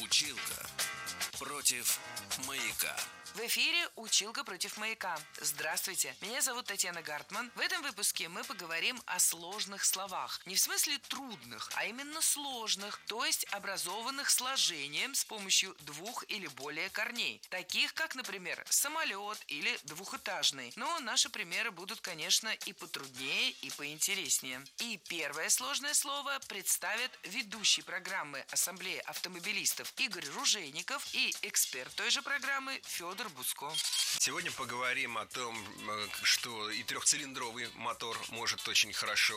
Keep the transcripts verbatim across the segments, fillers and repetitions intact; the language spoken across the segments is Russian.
Училка против маяка. В эфире «Училка против маяка». Здравствуйте, меня зовут Татьяна Гартман. В этом выпуске мы поговорим о сложных словах. Не в смысле трудных, а именно сложных, то есть образованных сложением с помощью двух или более корней. Таких, как, например, самолет или двухэтажный. Но наши примеры будут, конечно, и потруднее, и поинтереснее. И первое сложное слово представят ведущий программы Ассамблеи автомобилистов Игорь Ружейников и эксперт той же программы Федор Буцко. Сегодня поговорим о том, что и трехцилиндровый мотор может очень хорошо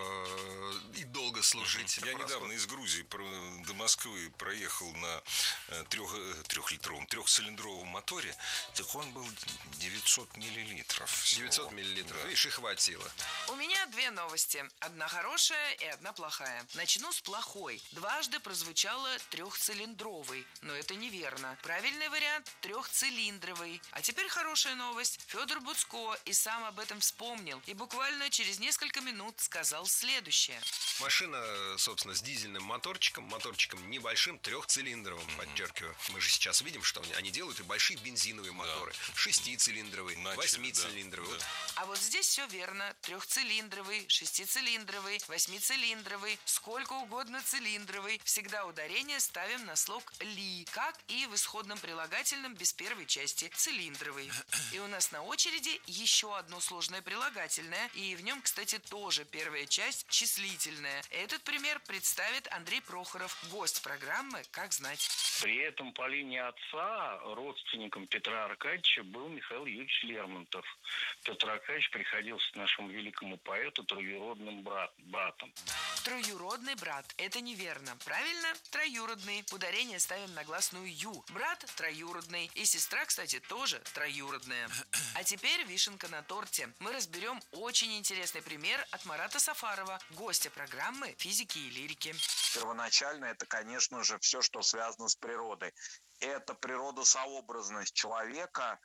э, и долго служить. Я недавно из Грузии до Москвы проехал на трех, трехлитровом, трехцилиндровом моторе. Так он был девятьсот миллилитров. Всего. девятьсот миллилитров, да. Видишь, и хватило. У меня две новости. Одна хорошая и одна плохая. Начну с плохой. Дважды прозвучало трехцилиндровый, но это неверно. Правильный вариант – трехцилиндровый. А теперь хорошая новость. Федор Буцко и сам об этом вспомнил. И буквально через несколько минут сказал следующее. Машина, собственно, с дизельным моторчиком, моторчиком небольшим, трехцилиндровым, mm-hmm. подчеркиваю. Мы же сейчас видим, что они делают и большие бензиновые моторы. Да. Шестицилиндровый, Начали, восьмицилиндровый. Да, да. А вот здесь все верно. Трехцилиндровый, шестицилиндровый, восьмицилиндровый, сколько угодно цилиндровый. Всегда ударение ставим на слог «ли», как и в исходном прилагательном без первой части «цилиндровый». И у нас на очереди еще одно сложное прилагательное. И в нем, кстати, тоже первая часть числительная. Этот пример представит Андрей Прохоров, гость программы «Как знать». При этом по линии отца родственником Петра Аркадьевича был Михаил Юрьевич Лермонтов. Петр Аркадьевич приходился нашему великому поэту троюродным брат, братом. Троюродный брат. Это неверно. Правильно? Троюродный. Ударение ставим на гласную «ю». Брат троюродный. И сестра, кстати, тоже троюродная. А теперь вишенка на торте. Мы разберем очень интересный пример от Марата Сафарова, гостя программы «Физики и лирики». Первоначально это, конечно же, все, что связано с природой. Это природосообразность человека.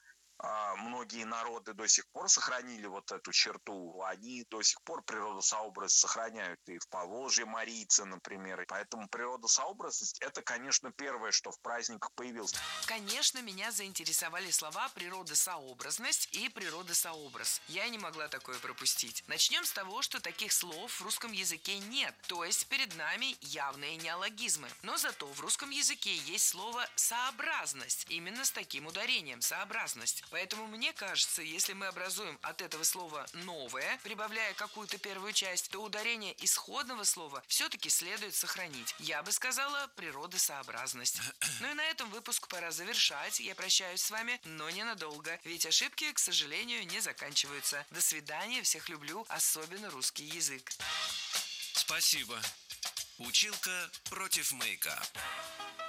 Многие народы до сих пор сохранили вот эту черту. Они до сих пор природосообразность сохраняют. И в Поволжье марийцы, например. Поэтому природосообразность – это, конечно, первое, что в праздниках появилось. Конечно, меня заинтересовали слова «природосообразность» и «природосообраз». Я не могла такое пропустить. Начнем с того, что таких слов в русском языке нет. То есть перед нами явные неологизмы. Но зато в русском языке есть слово «сообразность». Именно с таким ударением – «сообразность». Поэтому мне кажется, если мы образуем от этого слова новое, прибавляя какую-то первую часть, то ударение исходного слова все-таки следует сохранить. Я бы сказала природосообразность. Ну и на этом выпуск пора завершать. Я прощаюсь с вами, но ненадолго. Ведь ошибки, к сожалению, не заканчиваются. До свидания, всех люблю, особенно русский язык. Спасибо. Училка против маяка.